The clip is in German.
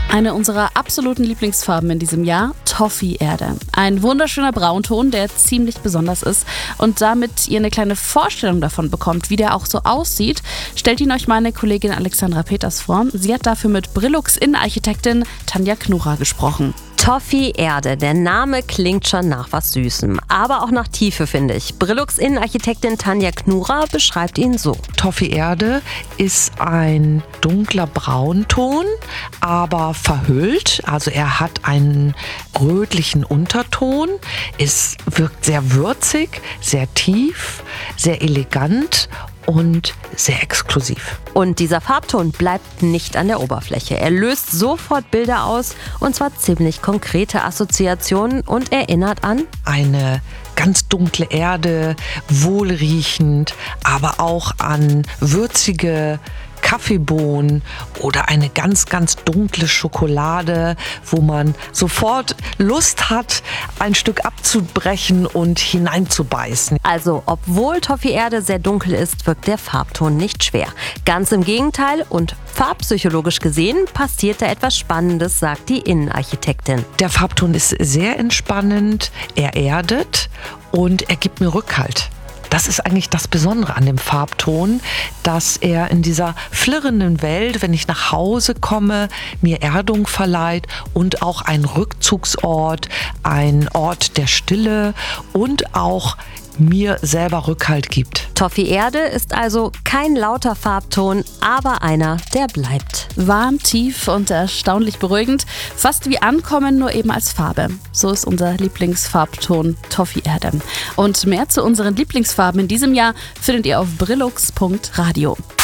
Eine unserer absoluten Lieblingsfarben in diesem Jahr, Toffee-Erde. Ein wunderschöner Braunton, der ziemlich besonders ist. Und damit ihr eine kleine Vorstellung davon bekommt, wie der auch so aussieht, stellt ihn euch meine Kollegin Alexandra Peters vor. Sie hat dafür mit Brillux Innenarchitektin Tanja Knurrer gesprochen. Toffee-Erde, der Name klingt schon nach was Süßem, aber auch nach Tiefe, finde ich. Brillux Innenarchitektin Tanja Knurrer beschreibt ihn so. Toffee-Erde ist ein dunkler Braunton, aber verhüllt. Also er hat einen rötlichen Unterton. Es wirkt sehr würzig, sehr tief, sehr elegant und sehr exklusiv. Und dieser Farbton bleibt nicht an der Oberfläche. Er löst sofort Bilder aus, und zwar ziemlich konkrete Assoziationen und erinnert an eine ganz dunkle Erde, wohlriechend, aber auch an würzige Kaffeebohnen oder eine ganz, ganz dunkle Schokolade, wo man sofort Lust hat, ein Stück abzubrechen und hineinzubeißen. Also, obwohl Toffee-Erde sehr dunkel ist, wirkt der Farbton nicht schwer. Ganz im Gegenteil, und farbpsychologisch gesehen passiert da etwas Spannendes, sagt die Innenarchitektin. Der Farbton ist sehr entspannend, er erdet und er gibt mir Rückhalt. Das ist eigentlich das Besondere an dem Farbton, dass er in dieser flirrenden Welt, wenn ich nach Hause komme, mir Erdung verleiht und auch ein Rückzugsort, ein Ort der Stille und auch mir selber Rückhalt gibt. Toffee-Erde ist also kein lauter Farbton, aber einer, der bleibt. Warm, tief und erstaunlich beruhigend. Fast wie Ankommen, nur eben als Farbe. So ist unser Lieblingsfarbton Toffee-Erde. Und mehr zu unseren Lieblingsfarben in diesem Jahr findet ihr auf brillux.radio.